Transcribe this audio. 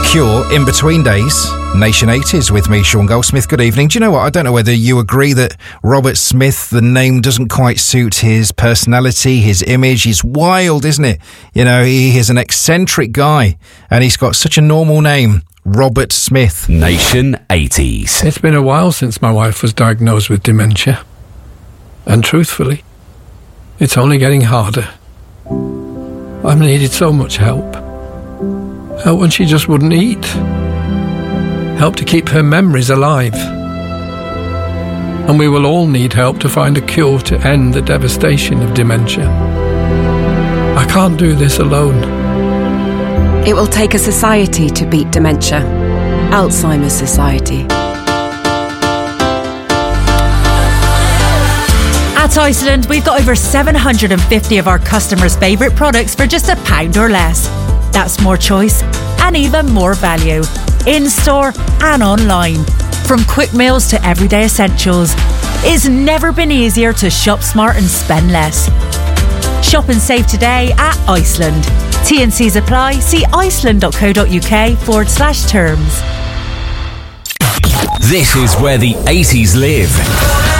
Cure, In Between Days, Nation 80s with me, Sean Goldsmith. Good evening. Do you know what? I don't know whether you agree that Robert Smith, the name doesn't quite suit his personality, his image. He's wild, isn't it? You know, he is an eccentric guy and he's got such a normal name. Robert Smith. Nation 80s. It's been a while since my wife was diagnosed with dementia. And truthfully, it's only getting harder. I've needed so much help. Help when she just wouldn't eat. Help to keep her memories alive. And we will all need help to find a cure to end the devastation of dementia. I can't do this alone. It will take a society to beat dementia. Alzheimer's Society. At Iceland, we've got over 750 of our customers' favourite products for just £1 or less. That's more choice and even more value, in-store and online. From quick meals to everyday essentials, it's never been easier to shop smart and spend less. Shop and save today at Iceland. T&Cs apply. See iceland.co.uk/terms. This is where the 80s live.